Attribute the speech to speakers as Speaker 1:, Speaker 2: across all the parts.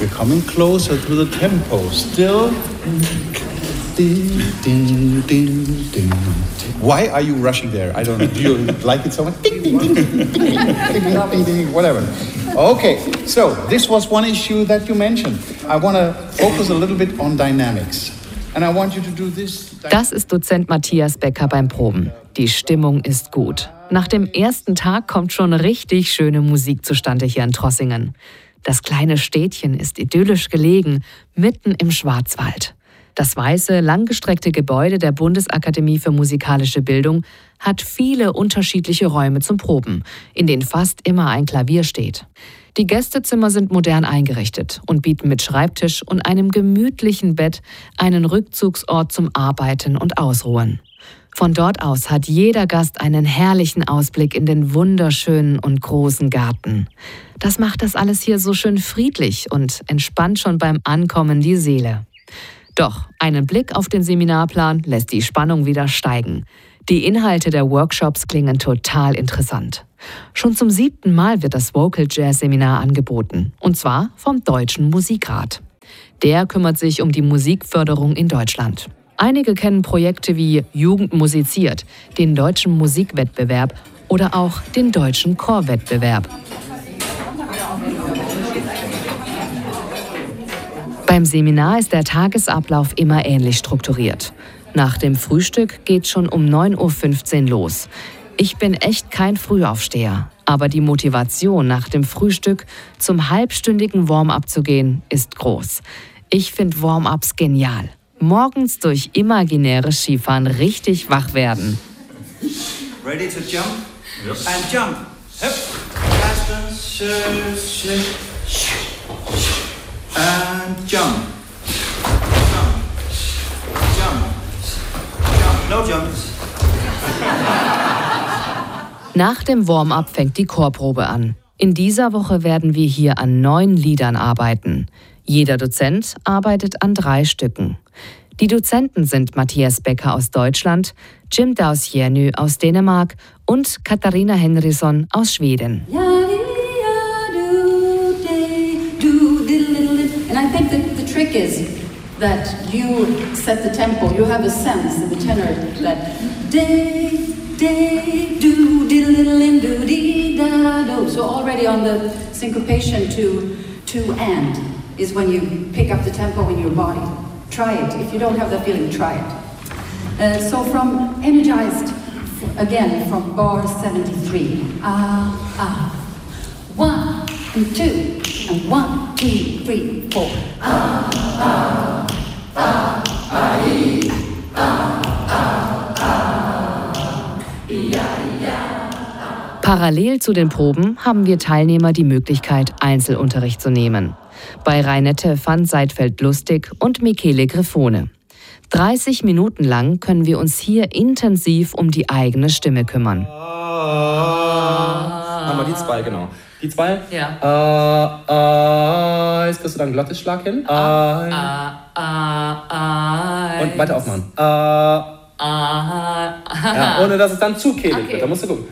Speaker 1: We're coming closer to the tempo. Still. Ding, ding, ding, ding. Why are you rushing there? I don't know. Do you like it so much? Ding, ding, ding, ding, ding, ding, ding, ding, whatever. Okay, so this was one issue that you mentioned. I want to focus a little bit on dynamics. And I want you to do this.
Speaker 2: Das ist Dozent Matthias Becker beim Proben. Die Stimmung ist gut. Nach dem ersten Tag kommt schon richtig schöne Musik zustande hier in Trossingen. Das kleine Städtchen ist idyllisch gelegen, mitten im Schwarzwald. Das weiße, langgestreckte Gebäude der Bundesakademie für musikalische Bildung hat viele unterschiedliche Räume zum Proben, in denen fast immer ein Klavier steht. Die Gästezimmer sind modern eingerichtet und bieten mit Schreibtisch und einem gemütlichen Bett einen Rückzugsort zum Arbeiten und Ausruhen. Von dort aus hat jeder Gast einen herrlichen Ausblick in den wunderschönen und großen Garten. Das macht das alles hier so schön friedlich und entspannt schon beim Ankommen die Seele. Doch einen Blick auf den Seminarplan lässt die Spannung wieder steigen. Die Inhalte der Workshops klingen total interessant. Schon zum 7. Mal wird das Vocal Jazz Seminar angeboten, und zwar vom Deutschen Musikrat. Der kümmert sich um die Musikförderung in Deutschland. Einige kennen Projekte wie Jugend musiziert, den Deutschen Musikwettbewerb oder auch den Deutschen Chorwettbewerb. Beim Seminar ist der Tagesablauf immer ähnlich strukturiert. Nach dem Frühstück geht schon um 9:15 Uhr los. Ich bin echt kein Frühaufsteher, aber die Motivation nach dem Frühstück zum halbstündigen Warm-up zu gehen, ist groß. Ich finde Warm-ups genial. Morgens durch imaginäres Skifahren richtig wach werden.
Speaker 3: Ready to jump? Yes. And jump. Hip. Faster. And jump. Jump. Jump. Jump. No jumps.
Speaker 2: Nach dem Warm-up fängt die Chorprobe an. In dieser Woche werden wir hier an 9 Liedern arbeiten. Jeder Dozent arbeitet an 3 Stücken. Die Dozenten sind Matthias Becker aus Deutschland, Jim Dausjärny aus Dänemark und Katharina Henriksson aus Schweden.
Speaker 4: And I think that the trick is that you set the tempo. You have a sense in the tenor that day, day, do, diddle, do, dee, da, do. So already on the syncopation to and is when you pick up the tempo in your body. Try it. If you don't have that feeling, try it. So from Energized, again, from bar 73. 1 and 2 and 1, 2, 3, 4.
Speaker 2: Parallel zu den Proben haben wir Teilnehmer die Möglichkeit, Einzelunterricht zu nehmen. Bei Reinette van Seidfeld-Lustig und Michele Grifone. 30 Minuten lang können wir uns hier intensiv um die eigene Stimme kümmern.
Speaker 5: Haben wir die 2, genau. Die 2?
Speaker 2: Ja.
Speaker 5: Jetzt kriegst du dann einen Glottisschlag hin. Und weiter aufmachen. Ja, ohne dass es dann zu kehlig wird. Da musst du gucken.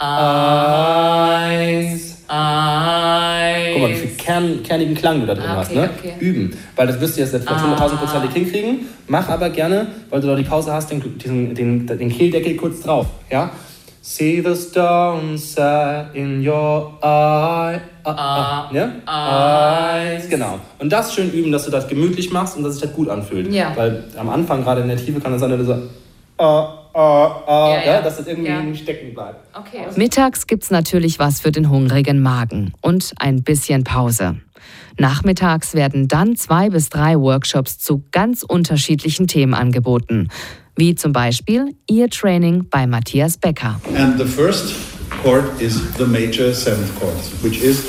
Speaker 5: 1. Guck mal, wie viel kernigen Klang du da drin hast. Ne? Okay. Üben. Weil das wirst du jetzt nicht 100.000% hinkriegen. Mach aber gerne, weil du da die Pause hast, den Kehldeckel kurz drauf. Ja? See the stones set in your eye. Ja? Eyes. Genau. Und das schön üben, dass du das gemütlich machst und dass sich das gut anfühlt. Ja. Weil am Anfang, gerade in der Tiefe, kann es sein, dass du so dass das irgendwie nicht stecken bleibt.
Speaker 2: Okay. Mittags gibt's natürlich was für den hungrigen Magen und ein bisschen Pause. Nachmittags werden dann 2 bis 3 Workshops zu ganz unterschiedlichen Themen angeboten, wie zum Beispiel Ear Training bei Matthias Becker.
Speaker 1: And the first chord is the major 7th chord, which is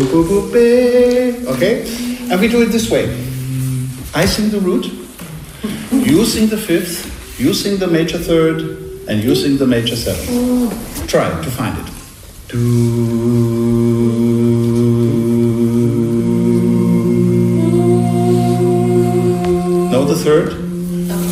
Speaker 1: okay? And we do it this way. I sing the root, you sing the 5th, you sing the major 3rd, and you sing the major 7th. Try to find it. Know the 3rd?